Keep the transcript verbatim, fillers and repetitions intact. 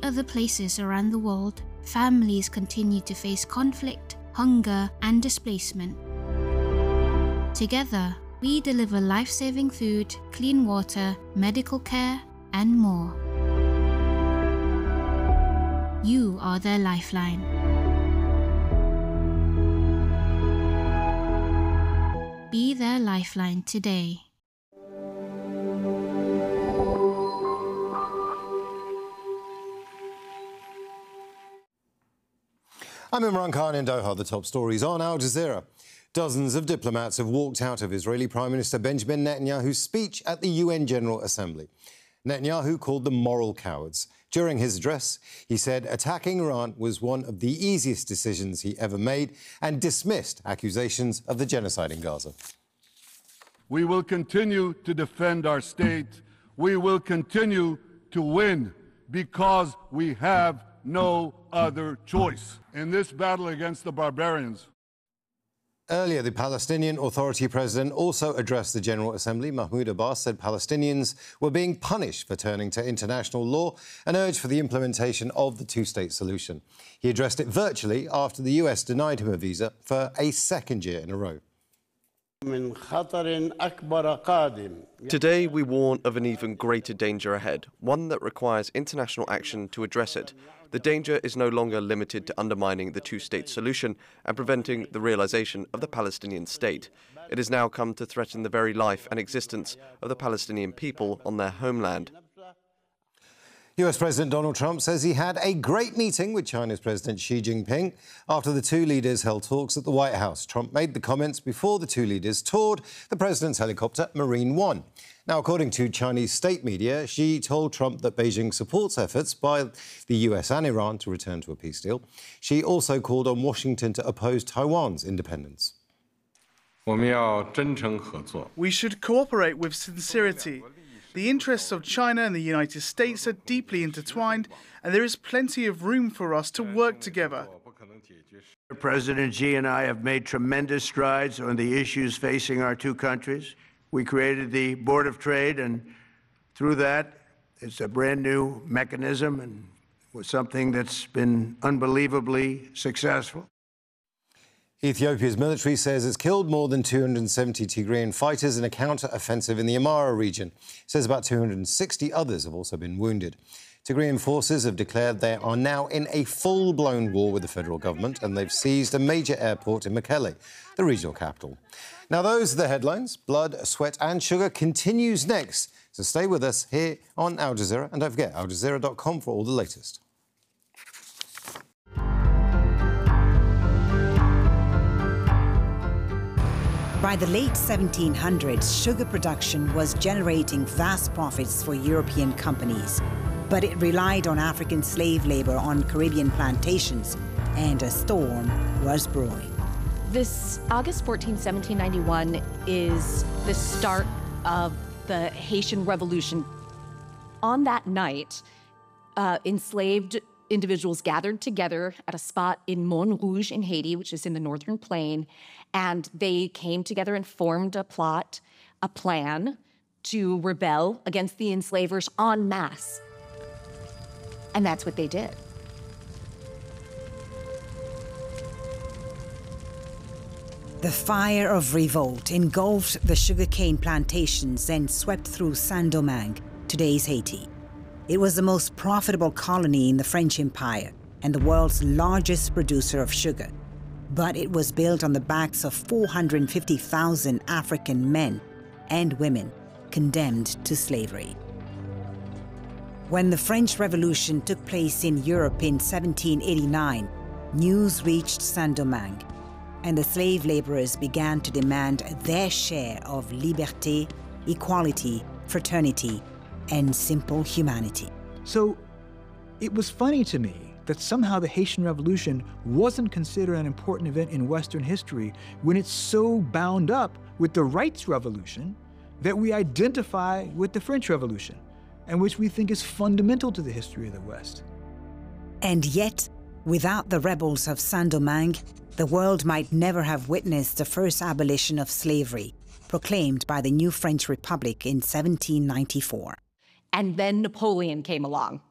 other places around the world, families continue to face conflict, hunger, and displacement. Together, we deliver life-saving food, clean water, medical care, and more. You are their lifeline. Be their lifeline today. I'm Imran Khan in Doha. The top stories on Al Jazeera. Dozens of diplomats have walked out of Israeli Prime Minister Benjamin Netanyahu's speech at the U N General Assembly. Netanyahu called them moral cowards. During his address, he said attacking Iran was one of the easiest decisions he ever made and dismissed accusations of the genocide in Gaza. We will continue to defend our state. We will continue to win because we have no other choice in this battle against the barbarians. Earlier, the Palestinian Authority president also addressed the General Assembly. Mahmoud Abbas said Palestinians were being punished for turning to international law and urged for the implementation of the two-state solution. He addressed it virtually after the U S denied him a visa for a second year in a row. Today, we warn of an even greater danger ahead, one that requires international action to address it. The danger is no longer limited to undermining the two-state solution and preventing the realization of the Palestinian state. It has now come to threaten the very life and existence of the Palestinian people on their homeland. U S President Donald Trump says he had a great meeting with China's President Xi Jinping. After the two leaders held talks at the White House, Trump made the comments before the two leaders toured the president's helicopter, Marine One. Now, according to Chinese state media, Xi told Trump that Beijing supports efforts by the U S and Iran to return to a peace deal. Xi also called on Washington to oppose Taiwan's independence. We should cooperate with sincerity. The interests of China and the United States are deeply intertwined, and there is plenty of room for us to work together. President Xi and I have made tremendous strides on the issues facing our two countries. We created the Board of Trade, and through that, it's a brand new mechanism and was something that's been unbelievably successful. Ethiopia's military says it's killed more than two hundred seventy Tigrayan fighters in a counter-offensive in the Amhara region. It says about two hundred sixty others have also been wounded. Tigrayan forces have declared they are now in a full-blown war with the federal government, and they've seized a major airport in Mekelle, the regional capital. Now, those are the headlines. Blood, Sweat and Sugar continues next. So stay with us here on Al Jazeera, and don't forget, al jazeera dot com for all the latest. By the late seventeen hundreds, sugar production was generating vast profits for European companies. But it relied on African slave labor on Caribbean plantations, and a storm was brewing. This August fourteenth, seventeen ninety-one is the start of the Haitian Revolution. On that night, uh, enslaved individuals gathered together at a spot in Montrouge in Haiti, which is in the northern plain, and they came together and formed a plot, a plan to rebel against the enslavers en masse. And that's what they did. The fire of revolt engulfed the sugarcane plantations and swept through Saint-Domingue, today's Haiti. It was the most profitable colony in the French Empire and the world's largest producer of sugar. But it was built on the backs of four hundred fifty thousand African men and women condemned to slavery. When the French Revolution took place in Europe in seventeen eighty-nine, news reached Saint-Domingue, and the slave laborers began to demand their share of liberté, equality, fraternity, and simple humanity. So it was funny to me that somehow the Haitian Revolution wasn't considered an important event in Western history when it's so bound up with the Rights Revolution that we identify with the French Revolution, and which we think is fundamental to the history of the West. And yet, without the rebels of Saint-Domingue, the world might never have witnessed the first abolition of slavery, proclaimed by the new French Republic in seventeen ninety-four. And then Napoleon came along.